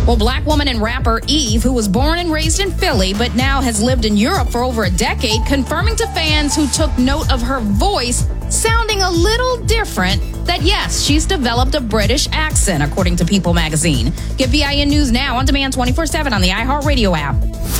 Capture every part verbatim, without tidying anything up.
Well, black woman and rapper Eve, who was born and raised in Philly, but now has lived in Europe for over a decade, confirming to fans who took note of her voice sounding a little different that, yes, she's developed a British accent, according to People magazine. Get B I N News now on demand twenty-four seven on the iHeartRadio app.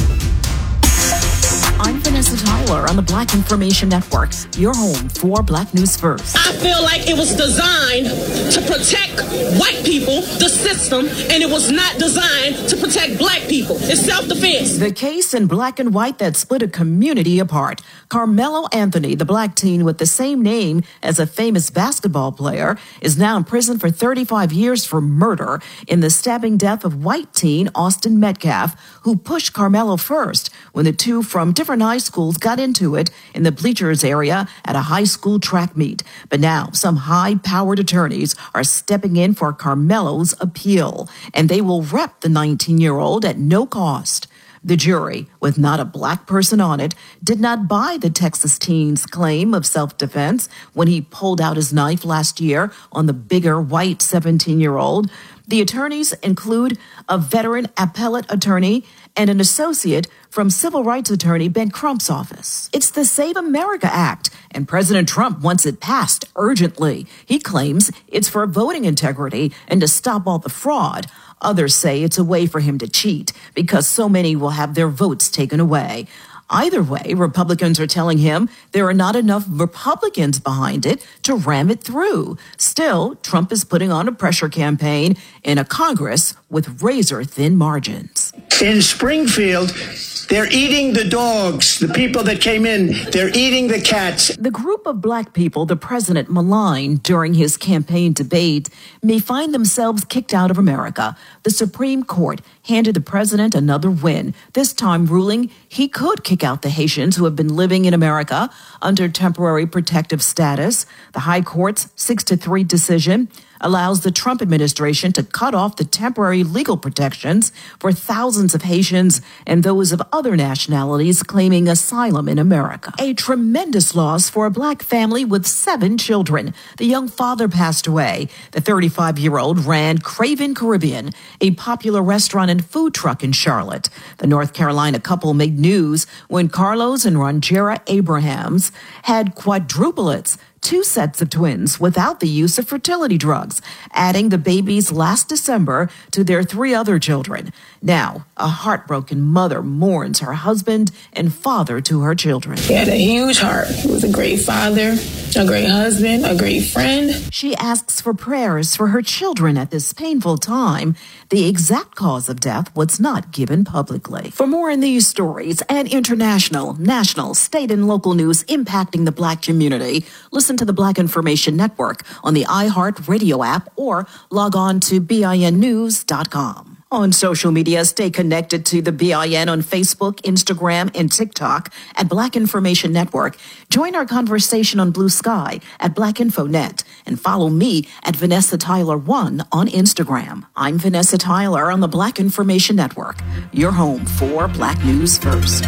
I'm Vanessa Tyler on the Black Information Network, your home for Black News First. I feel like it was designed to protect white people, the system, and it was not designed to protect black people. It's self-defense. The case in Black and White that split a community apart. Carmelo Anthony, the black teen with the same name as a famous basketball player, is now in prison for thirty-five years for murder in the stabbing death of white teen Austin Metcalf, who pushed Carmelo first when the two from different high schools got into it in the bleachers area at a high school track meet. But now some high-powered attorneys are stepping in for Carmelo's appeal, and they will rep the nineteen-year-old at no cost. The jury, with not a black person on it, did not buy the Texas teen's claim of self-defense when he pulled out his knife last year on the bigger white seventeen-year-old. The attorneys include a veteran appellate attorney and an associate from civil rights attorney Ben Crump's office. It's the Save America Act, and President Trump wants it passed urgently. He claims it's for voting integrity and to stop all the fraud. Others say it's a way for him to cheat because so many will have their votes taken away. Either way, Republicans are telling him there are not enough Republicans behind it to ram it through. Still, Trump is putting on a pressure campaign in a Congress with razor-thin margins. In Springfield, they're eating the dogs, the people that came in. They're eating the cats. The group of black people the president maligned during his campaign debate may find themselves kicked out of America. The Supreme Court handed the president another win, this time ruling he could kick out the Haitians who have been living in America under temporary protective status. The High Court's six to three decision allows the Trump administration to cut off the temporary legal protections for thousands of Haitians and those of other nationalities claiming asylum in America. A tremendous loss for a black family with seven children. The young father passed away. The thirty-five-year-old ran Craven Caribbean, a popular restaurant and food truck in Charlotte. The North Carolina couple made news when Carlos and Ranjera Abrahams had quadruplets, two sets of twins without the use of fertility drugs, adding the babies last December to their three other children. Now, a heartbroken mother mourns her husband and father to her children. He had a huge heart. He was a great father, a great husband, a great friend. She asks for prayers for her children at this painful time. The exact cause of death was not given publicly. For more on these stories and international, national, state, and local news impacting the black community, listen to the Black Information Network on the iHeartRadio app or log on to B I N news dot com. On social media, stay connected to the B I N on Facebook, Instagram, and TikTok at Black Information Network. Join our conversation on Blue Sky at Black Info Net and follow me at Vanessa Tyler one on Instagram. I'm Vanessa Tyler on the Black Information Network, your home for Black News First.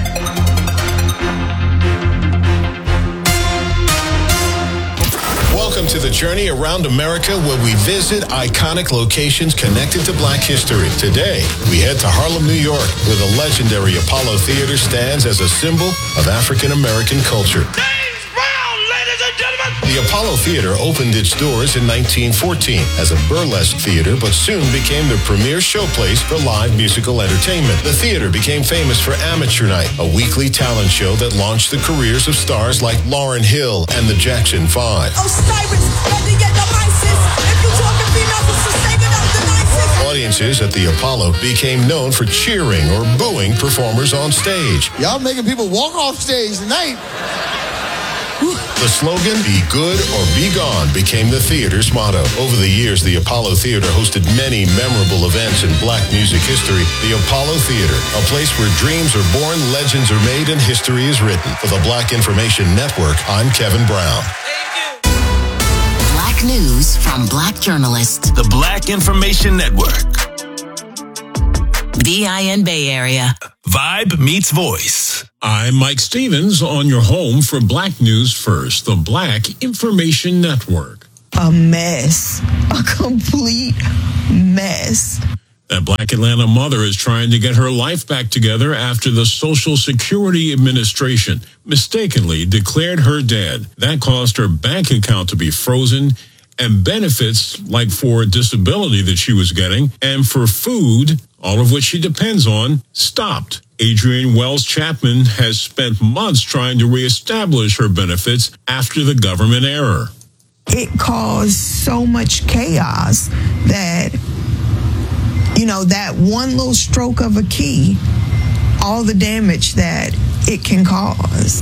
Welcome to the journey around America where we visit iconic locations connected to black history. Today, we head to Harlem, New York, where the legendary Apollo Theater stands as a symbol of African-American culture. James Brown, ladies and gentlemen! The Apollo Theater opened its doors in nineteen fourteen as a burlesque theater, but soon became the premier showplace for live musical entertainment. The theater became famous for Amateur Night, a weekly talent show that launched the careers of stars like Lauryn Hill and the Jackson Five. Audiences at the Apollo became known for cheering or booing performers on stage. Y'all making people walk off stage tonight. The slogan, "Be good or be gone," became the theater's motto. Over the years, the Apollo Theater hosted many memorable events in black music history. The Apollo Theater, a place where dreams are born, legends are made, and history is written. For the Black Information Network, I'm Kevin Brown. Black news from black journalists. The Black Information Network. B I N Bay Area. Vibe meets voice. I'm Mike Stevens on your home for Black News First, the Black Information Network. A mess. A complete mess. That Black Atlanta mother is trying to get her life back together after the Social Security Administration mistakenly declared her dead. That caused her bank account to be frozen and benefits like for disability that she was getting and for food, all of which she depends on, stopped. Adrienne Wells Chapman has spent months trying to reestablish her benefits after the government error. It caused so much chaos that, you know, that one little stroke of a key, all the damage that it can cause.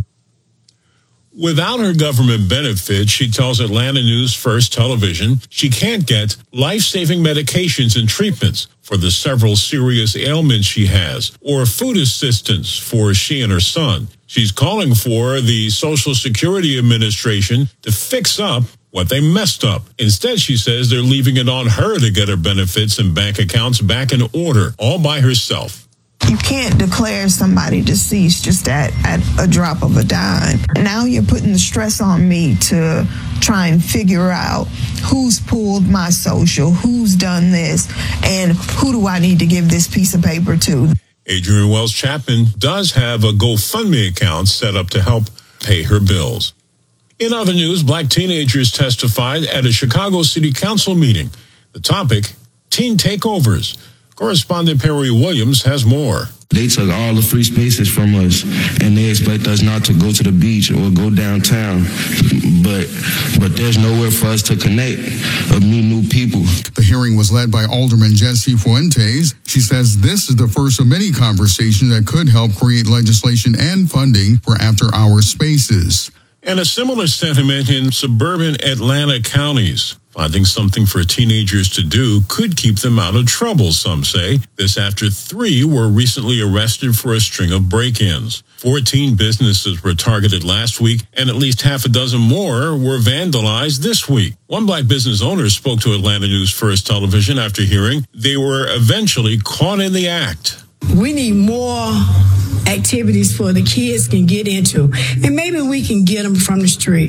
Without her government benefit, she tells Atlanta News First Television she can't get life-saving medications and treatments for the several serious ailments she has, or food assistance for she and her son. She's calling for the Social Security Administration to fix up what they messed up. Instead, she says they're leaving it on her to get her benefits and bank accounts back in order, all by herself. You can't declare somebody deceased just at, at a drop of a dime. Now you're putting the stress on me to try and figure out who's pulled my social, who's done this, and who do I need to give this piece of paper to. Adrienne Wells Chapman does have a GoFundMe account set up to help pay her bills. In other news, black teenagers testified at a Chicago City Council meeting. The topic, teen takeovers. Correspondent Perry Williams has more. They took all the free spaces from us, and they expect us not to go to the beach or go downtown. But but there's nowhere for us to connect or meet new people. The hearing was led by Alderman Jessie Fuentes. She says this is the first of many conversations that could help create legislation and funding for after-hour spaces. And a similar sentiment in suburban Atlanta counties. Finding something for teenagers to do could keep them out of trouble, some say. This after three were recently arrested for a string of break-ins. Fourteen businesses were targeted last week, and at least half a dozen more were vandalized this week. One black business owner spoke to Atlanta News First Television after hearing they were eventually caught in the act. We need more activities for the kids can get into, and maybe we can get them from the street,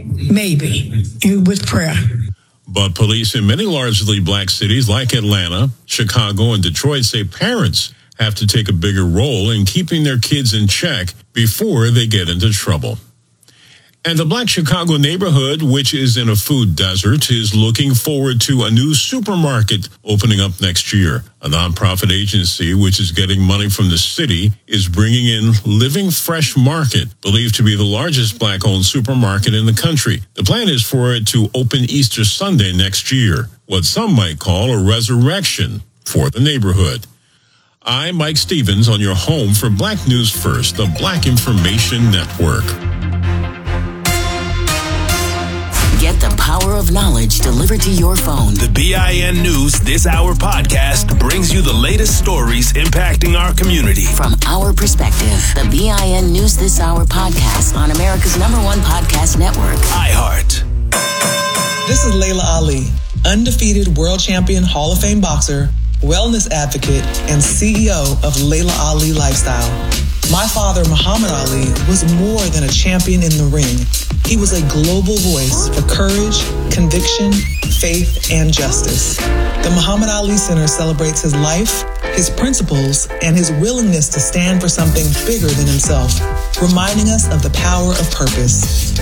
maybe, and with prayer. But police in many largely black cities like Atlanta, Chicago, and Detroit say parents have to take a bigger role in keeping their kids in check before they get into trouble. And the black Chicago neighborhood, which is in a food desert, is looking forward to a new supermarket opening up next year. A nonprofit agency, which is getting money from the city, is bringing in Living Fresh Market, believed to be the largest black-owned supermarket in the country. The plan is for it to open Easter Sunday next year, what some might call a resurrection for the neighborhood. I'm Mike Stevens on your home for Black News First, the Black Information Network. Get the power of knowledge delivered to your phone. The B I N News This Hour podcast brings you the latest stories impacting our community. From our perspective, the B I N News This Hour podcast on America's number one podcast network, iHeart. This is Layla Ali, undefeated world champion, Hall of Fame boxer, wellness advocate, and C E O of Layla Ali Lifestyle. My father, Muhammad Ali, was more than a champion in the ring. He was a global voice for courage, conviction, faith, and justice. The Muhammad Ali Center celebrates his life, his principles, and his willingness to stand for something bigger than himself, reminding us of the power of purpose.